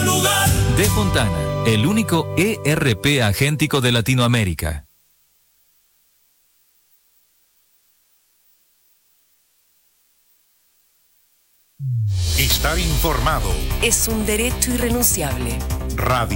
lugar. De Fontana, el único ERP agéntico de Latinoamérica. Estar informado es un derecho irrenunciable. Radio